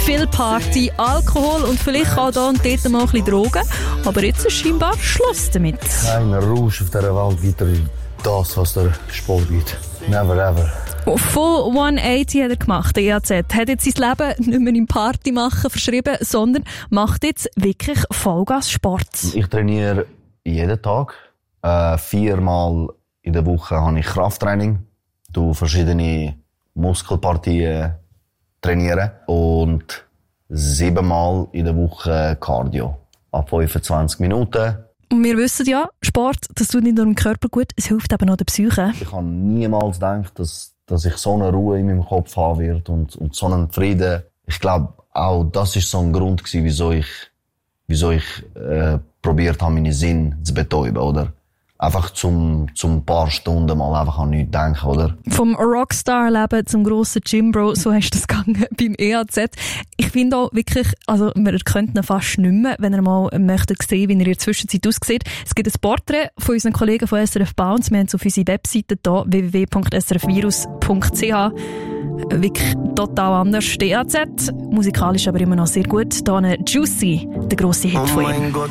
Viel Party, Alkohol und vielleicht auch da und dort mal ein bisschen Drogen. Aber jetzt ist scheinbar Schluss damit. Kein Rausch auf dieser Welt weiter wie das, was der Sport gibt. Never ever. Full 180 hat er gemacht, der EAZ. Hat jetzt sein Leben nicht mehr im Party machen verschrieben, sondern macht jetzt wirklich Vollgas-Sport. Ich trainiere jeden Tag. 4-mal in der Woche habe ich Krafttraining. Du verschiedene Muskelpartien trainieren. Und 7-mal in der Woche Cardio. Ab 25 Minuten. Und wir wissen ja, Sport, das tut nicht nur dem Körper gut, es hilft eben auch der Psyche. Ich habe niemals gedacht, dass ich so eine Ruhe in meinem Kopf haben werde und so einen Frieden. Ich glaube, auch das ist so ein Grund gewesen, wieso ich probiert habe, meine Sinn zu betäuben, oder? Einfach zum paar Stunden mal einfach an nichts denken, oder? Vom Rockstar-Leben zum grossen Gymbro, so hast du das gegangen beim EAZ. Ich finde auch wirklich, also man erkennt ihn fast nicht mehr, wenn ihr mal möchtet sehen, wie er in der Zwischenzeit aussieht. Es gibt ein Porträt von unseren Kollegen von SRF Bounce. Wir haben es auf unserer Webseite hier, www.srfvirus.ch. Wirklich total anders. Der EAZ, musikalisch aber immer noch sehr gut. Hier eine Juicy, der grosse Hit von ihm.